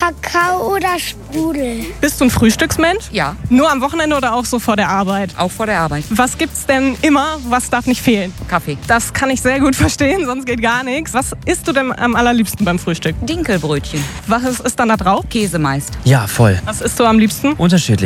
Kakao oder Sprudel. Bist du ein Frühstücksmensch? Ja, Nur am Wochenende oder auch so vor der Arbeit? auch vor der Arbeit. Was gibt's denn immer, was darf nicht fehlen? Kaffee. Das kann ich sehr gut verstehen, sonst geht gar nichts. Was isst du denn am allerliebsten beim Frühstück? Dinkelbrötchen. Was ist dann da drauf? Käse meist. Ja, voll. Was isst du am liebsten? Unterschiedlich.